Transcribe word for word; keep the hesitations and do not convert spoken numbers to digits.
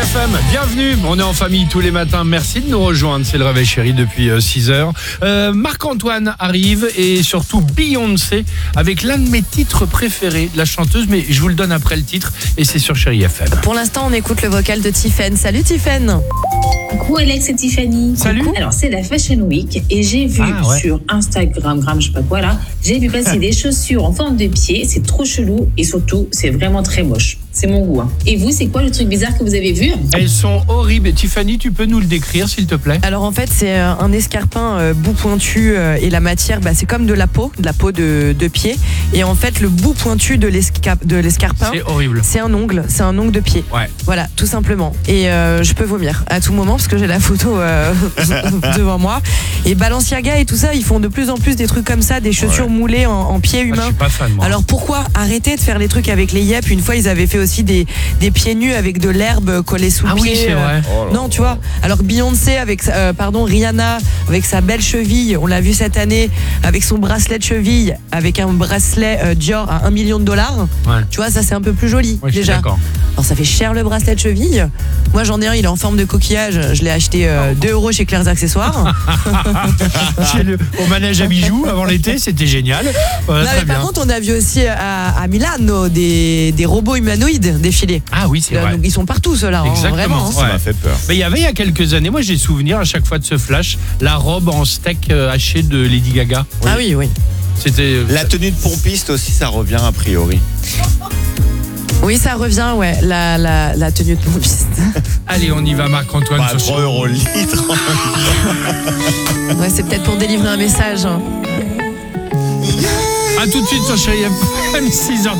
F M, bienvenue, on est en famille tous les matins, merci de nous rejoindre, c'est le Réveil Chéri depuis six heures. Euh, Marc-Antoine arrive et surtout Beyoncé avec l'un de mes titres préférés de la chanteuse, mais je vous le donne après le titre et c'est sur Chéri F M. Pour l'instant, on écoute le vocal de Tiffen. Salut Tiffen. Coucou Alex et Tiffany. Salut. Alors c'est la Fashion Week et j'ai vu Ah, ouais. sur Instagram, gram, je sais pas quoi là, j'ai vu passer des chaussures en forme de pied, c'est trop chelou et surtout c'est vraiment très moche. C'est mon goût. Hein. Et vous, c'est quoi le truc bizarre que vous avez vu? Elles sont horribles. Tiffany, tu peux nous le décrire s'il te plaît? Alors en fait, c'est euh, un escarpin euh, bout pointu euh, et la matière, bah, c'est comme de la peau, de la peau de, de pied. Et en fait, le bout pointu de, l'esca- de l'escarpin, C'est horrible. c'est un ongle, c'est un ongle de pied. Ouais. Voilà, tout simplement. Et euh, je peux vomir à tout moment parce que j'ai la photo euh, devant moi. Et Balenciaga et tout ça, ils font de plus en plus des trucs comme ça, des chaussures Ouais. moulées en, en pied Ah, je humain. suis pas fan moi. Alors pourquoi arrêter de faire les trucs avec les yep? Une fois, ils avaient fait aussi des, des pieds nus avec de l'herbe collée sous ah le oui, pied. c'est vrai. Euh, Non, tu vois. Alors Beyoncé avec, euh, pardon, Rihanna avec sa belle cheville, on l'a vu cette année avec son bracelet de cheville, avec un bracelet euh, Dior à un million de dollars. Ouais. Tu vois, ça c'est un peu plus joli Ouais, je suis déjà. d'accord. Alors ça fait cher le bracelet de cheville. Moi j'en ai un, il est en forme de coquillage. Je l'ai acheté euh, deux euros chez Claire's Accessoires. Chez le- au manège à bijoux avant l'été, c'était génial. Ouais, Non, très mais bien. par contre, on a vu aussi à, à Milano des, des robots humanoïdes défiler. Ah oui, c'est Euh, vrai. donc, ils sont partout ceux-là, hein, Exactement. vraiment. hein. Ouais. Ça m'a fait peur. Mais il y avait il y a quelques années, moi j'ai souvenir à chaque fois de ce flash, la robe en steak euh, haché de Lady Gaga. Ah oui, oui. C'était. La tenue de pompiste aussi, ça revient a priori. Oui, ça revient, ouais, la, la, la tenue de pompiste. Allez, on y va, Marc-Antoine. Pas sur trois Chéri. euros le litre. Ouais, c'est peut-être pour délivrer un message. hein. À tout de suite sur Chéri F M, six heures.